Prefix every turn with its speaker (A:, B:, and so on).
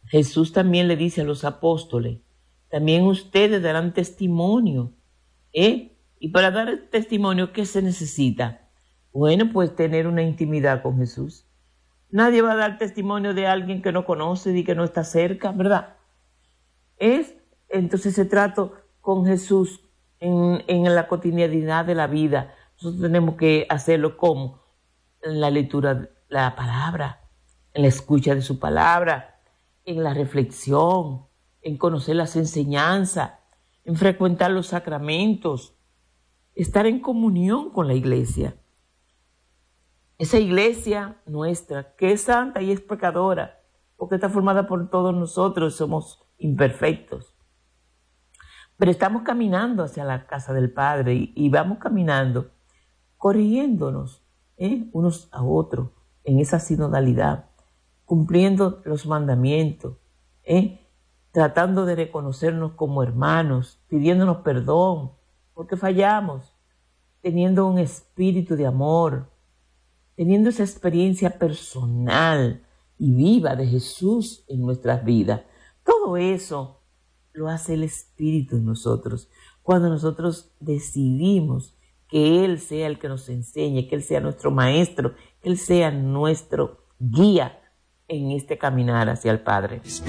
A: Jesús también le dice a los apóstoles, también ustedes darán testimonio, ¿eh? Y para dar testimonio, ¿qué se necesita? Bueno, pues tener una intimidad con Jesús. Nadie va a dar testimonio de alguien que no conoce y que no está cerca, ¿verdad? Entonces se trata con Jesús en la cotidianidad de la vida. Nosotros tenemos que hacerlo como en la lectura de la palabra, en la escucha de su palabra, en la reflexión, en conocer las enseñanzas, en frecuentar los sacramentos, estar en comunión con la iglesia. Esa iglesia nuestra, que es santa y es pecadora, porque está formada por todos nosotros, somos imperfectos. Pero estamos caminando hacia la casa del Padre y vamos caminando, corrigiéndonos unos a otros en esa sinodalidad, cumpliendo los mandamientos, tratando de reconocernos como hermanos, pidiéndonos perdón porque fallamos, teniendo un espíritu de amor, teniendo esa experiencia personal y viva de Jesús en nuestras vidas. Todo eso lo hace el Espíritu en nosotros. Cuando nosotros decidimos que Él sea el que nos enseñe, que Él sea nuestro maestro, que Él sea nuestro guía en este caminar hacia el Padre.